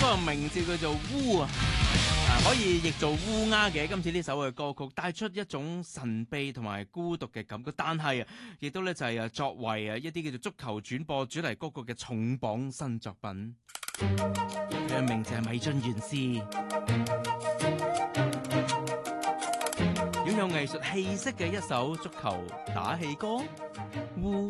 個名字叫做烏啊，可以譯做烏鴉嘅。今次呢首嘅歌曲帶出一種神秘同埋孤獨嘅感覺，但係亦都咧就係作為一啲叫做足球轉播主題歌曲嘅重磅新作品。佢嘅名字係米津玄師，擁有藝術氣息嘅一首足球打氣歌。烏